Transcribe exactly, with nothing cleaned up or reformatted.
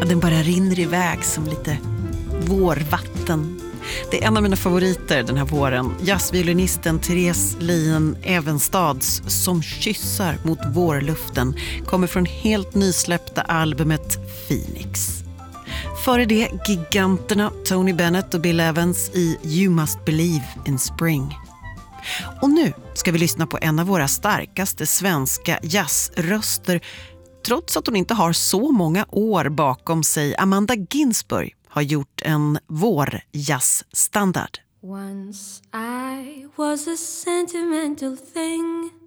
den bara rinner iväg som lite vårvatten. Det är en av mina favoriter den här våren. Jazzviolinisten Therese Lien Evenstads Som kyssar mot vårluften kommer från helt nysläppta albumet Phoenix. Före det giganterna Tony Bennett och Bill Evans i You Must Believe in Spring. Och nu ska vi lyssna på en av våra starkaste svenska jazzröster, trots att hon inte har så många år bakom sig. Amanda Ginsburg har gjort en vårjazzstandard. Once I was a sentimental thing,